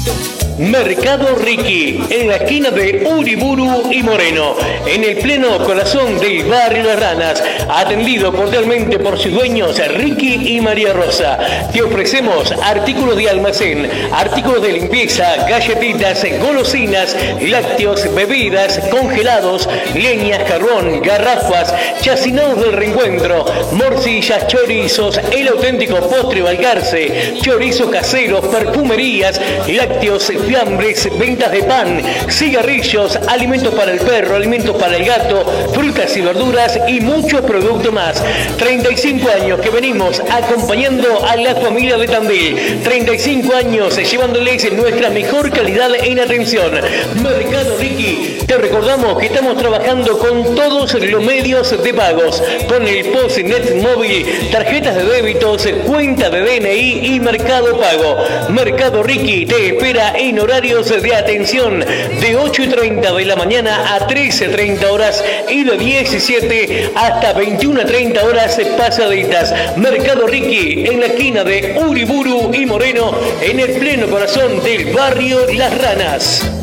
Mercado Ricky, en la esquina de Uriburu y Moreno, en el pleno corazón del barrio Las Ranas, atendido cordialmente por sus dueños Ricky y María Rosa. Te ofrecemos artículos de almacén, artículos de limpieza, galletitas, golosinas, lácteos, bebidas, congelados, leñas, carbón, garrafas, chacinados del reencuentro, morcillas, chorizos, el auténtico postre Valgarce, chorizos caseros, perfumerías, lácteos, fiambres, ventas de pan, cigarrillos, alimentos para el perro, alimentos para el gato, frutas y verduras y muchos productos más. 35 años que venimos acompañando a la familia de Tandil. 35 años llevándoles nuestra mejor calidad en atención. Mercado Ricky, te recordamos que estamos trabajando con todos los medios de pagos, con el Postnet móvil, tarjetas de débitos, cuenta de DNI y Mercado Pago. Mercado Ricky te espera en horarios de atención de 8:30 de la mañana a 13:30 horas y de 17 hasta 21:30 horas pasaditas. Mercado Ricky, en la esquina de Uriburu y Moreno, en el pleno corazón del barrio Las Ranas.